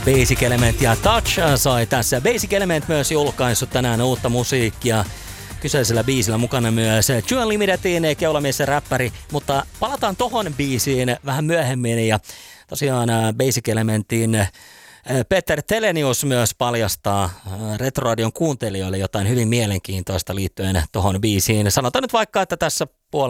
Basic Element ja Touch sai tässä. Basic Element myös julkaissut tänään uutta musiikkia. Kyseisellä biisillä mukana myös Juan Limited, keulamies ja räppäri, mutta palataan tohon biisiin vähän myöhemmin ja tosiaan Basic Elementin Peter Telenius myös paljastaa Retroradion kuuntelijoille jotain hyvin mielenkiintoista liittyen tohon biisiin. Sanotaan nyt vaikka, että tässä